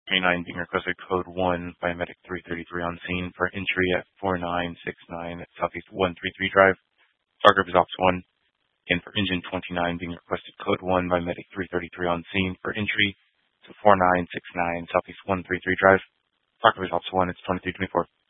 29 being requested code 1 by Medic 333 on scene for entry at 4969 at Southeast 133 Drive. Fire group is Ops 1. And for engine 29 being requested code 1 by Medic 333 on scene for entry to 4969 Southeast 133 Drive. Fire group is Ops 1. It's 2324.